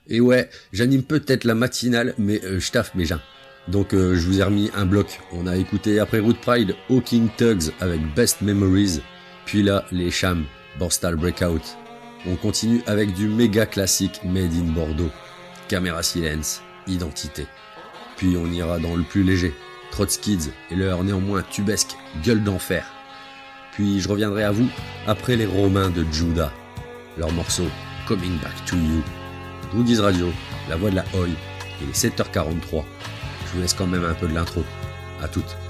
Et ouais, j'anime peut-être la matinale, mais je taffe mes gens. Donc je vous ai remis un bloc. On a écouté après Root Pride, Hawking Tugs avec Best Memories. Puis là, les Shams, Borstal Breakout. On continue avec du méga classique Made in Bordeaux. Caméra Silence, Identité. Puis on ira dans le plus léger, Trotskids et leur néanmoins tubesque Gueule d'enfer. Puis je reviendrai à vous après les Romains de Judas. Leur morceau Coming Back to You. Droogies Radio, la voix de la Oi, il est 7h43. Je vous laisse quand même un peu de l'intro. À toutes.